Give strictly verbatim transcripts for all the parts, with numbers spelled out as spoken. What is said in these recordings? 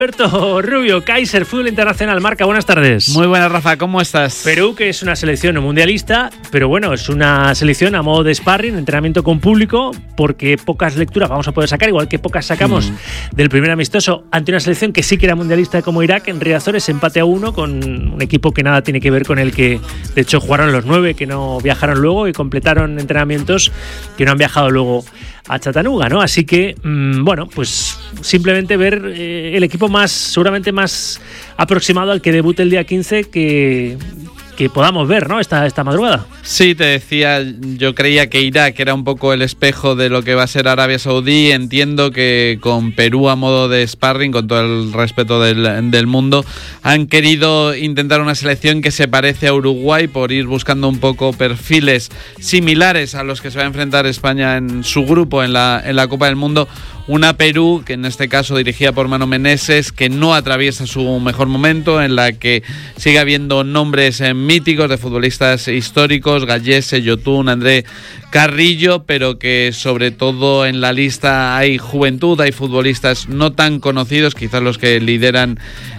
Alberto Rubio, Kaiser, Fútbol Internacional, Marca, buenas tardes. Muy buenas, Rafa, ¿cómo estás? Perú, que es una selección mundialista, pero bueno, es una selección a modo de sparring, entrenamiento con público, porque pocas lecturas vamos a poder sacar, igual que pocas sacamos mm. del primer amistoso ante una selección que sí que era mundialista como Irak, en Riazores, empate a uno con un equipo que nada tiene que ver con el que, de hecho, jugaron los nueve, que no viajaron luego y completaron entrenamientos que no han viajado luego a Chattanooga, ¿no? Así que, mmm, bueno, pues simplemente ver eh, el equipo más, seguramente más aproximado al que debute el día quince que, que podamos ver, ¿no? Esta, esta madrugada. Sí, te decía, yo creía que Irak era un poco el espejo de lo que va a ser Arabia Saudí. Entiendo que con Perú a modo de sparring, con todo el respeto del, del mundo, han querido intentar una selección que se parece a Uruguay por ir buscando un poco perfiles similares a los que se va a enfrentar España en su grupo en la, en la Copa del Mundo. Una Perú, que en este caso dirigida por Manu Meneses, que no atraviesa su mejor momento, en la que sigue habiendo nombres eh, míticos de futbolistas históricos, Gallese, Yotun, André Carrillo, pero que sobre todo en la lista hay juventud, hay futbolistas no tan conocidos, quizás los que lideran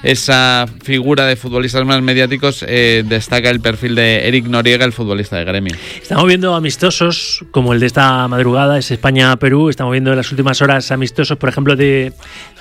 esa figura de futbolistas más mediáticos. Eh, destaca el perfil de Eric Noriega, el futbolista de Gremio. Estamos viendo amistosos como el de esta madrugada, es España-Perú. Estamos viendo en las últimas horas amistosos, por ejemplo, de...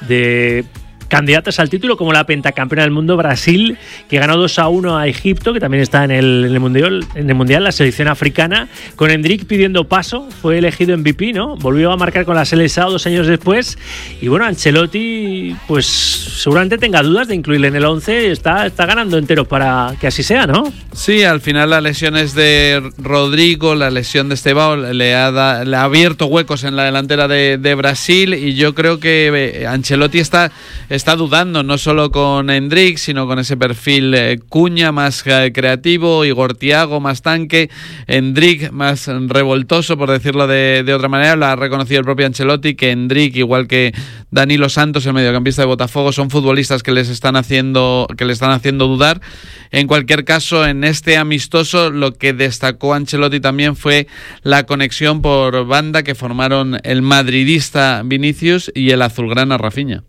de candidatas al título, como la pentacampeona del mundo Brasil, que ganó dos a uno a Egipto, que también está en el, en el mundial, en el mundial, la selección africana, con Endrick pidiendo paso, fue elegido M V P, ¿no? Volvió a marcar con la Seleção dos años después, y bueno, Ancelotti, pues seguramente tenga dudas de incluirle en el once, está, está ganando enteros para que así sea, ¿no? Sí, al final las lesiones de Rodrigo, la lesión de Estevao le ha, da, le ha abierto huecos en la delantera de, de Brasil, y yo creo que Ancelotti está está dudando, no solo con Endrick, sino con ese perfil eh, Cuña más eh, creativo, Igor Thiago más tanque, Endrick más revoltoso, por decirlo de, de otra manera. Lo ha reconocido el propio Ancelotti, que Endrick, igual que Danilo Santos, el mediocampista de Botafogo, son futbolistas que les están haciendo, que le están haciendo dudar. En cualquier caso, en este amistoso, lo que destacó Ancelotti también fue la conexión por banda que formaron el madridista Vinicius y el azulgrana Rafinha.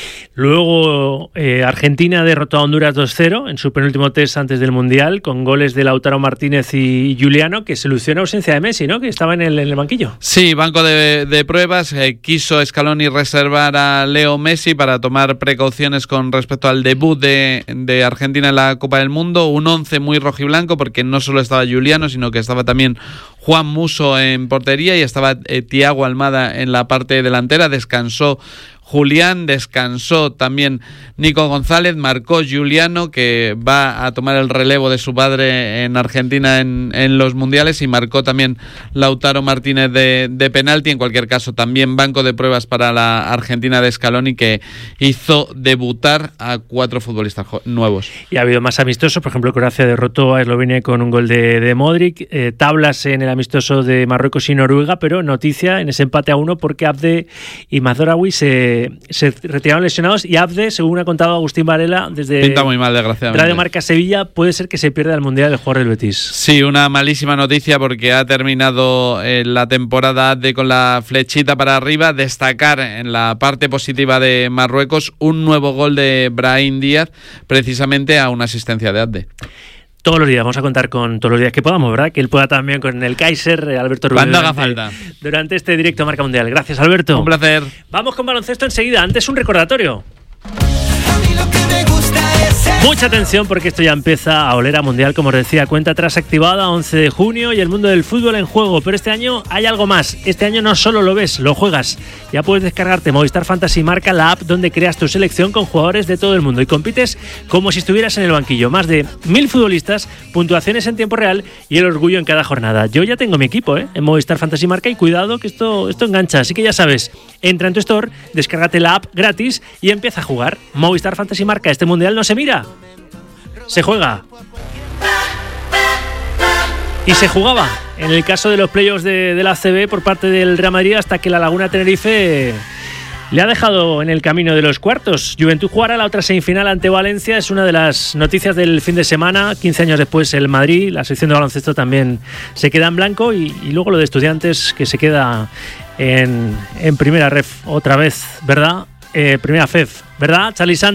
Luego eh, Argentina derrotó a Honduras dos cero en su penúltimo test antes del Mundial, con goles de Lautaro Martínez y Juliano, que soluciona ausencia de Messi, ¿no? Que estaba en el, en el banquillo. Sí, banco de, de pruebas. Eh, quiso Scaloni reservar a Leo Messi para tomar precauciones con respecto al debut de, de Argentina en la Copa del Mundo. Un once muy rojiblanco, porque no solo estaba Juliano, sino que estaba también Juan Musso en portería y estaba eh, Thiago Almada en la parte delantera. Descansó Julián, descansó también Nico González, marcó Juliano, que va a tomar el relevo de su padre en Argentina en, en los mundiales, y marcó también Lautaro Martínez de, de penalti. En cualquier caso, también banco de pruebas para la Argentina de Scaloni, que hizo debutar a cuatro futbolistas nuevos. Y ha habido más amistosos, por ejemplo, Croacia derrotó a Eslovenia con un gol de, de Modric, eh, tablas en el amistoso de Marruecos y Noruega, pero noticia en ese empate a uno, porque Abde y Mazraoui se se retiraron lesionados, y Abde, según ha contado Agustín Varela desde Pinta muy mal, desgraciadamente. Radio Marca Sevilla, puede ser que se pierda el Mundial el jugador del Betis. Sí, una malísima noticia, porque ha terminado eh, la temporada Abde con la flechita para arriba. Destacar en la parte positiva de Marruecos un nuevo gol de Brahim Díaz, precisamente a una asistencia de Abde. Todos los días, vamos a contar con todos los días que podamos, ¿verdad? Que él pueda también con el Kaiser, Alberto Rubio. Cuando haga durante, falta. Durante este directo Marca Mundial. Gracias, Alberto. Un placer. Vamos con baloncesto enseguida. Antes un recordatorio. Mucha atención, porque esto ya empieza a oler a Mundial, como os decía. Cuenta atrás activada, once de junio, y el mundo del fútbol en juego. Pero este año hay algo más. Este año no solo lo ves, lo juegas. Ya puedes descargarte Movistar Fantasy Marca, la app donde creas tu selección con jugadores de todo el mundo y compites como si estuvieras en el banquillo. Más de mil futbolistas, puntuaciones en tiempo real y el orgullo en cada jornada. Yo ya tengo mi equipo ¿eh? en Movistar Fantasy Marca, y cuidado que esto, esto engancha. Así que ya sabes, entra en tu store, descárgate la app gratis y empieza a jugar. Movistar Fantasy Marca. Este Mundial no se mira, se juega. Y se jugaba en el caso de los playoffs de, de la A C B por parte del Real Madrid, hasta que la Laguna Tenerife le ha dejado en el camino de los cuartos. Juventud jugará la otra semifinal ante Valencia, es una de las noticias del fin de semana. quince años después el Madrid, la sección de baloncesto también se queda en blanco, y, y luego lo de Estudiantes, que se queda en, en primera ref otra vez, ¿verdad? eh, primera F E F, ¿verdad, Charly Santos?